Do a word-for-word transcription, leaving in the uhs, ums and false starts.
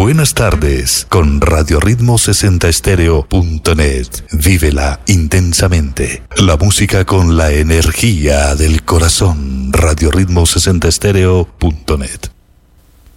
Buenas tardes con Radio Ritmo sesenta estéreo punto net. Vívela intensamente. La música con la energía del corazón. Radio Ritmo sesenta estéreo punto net.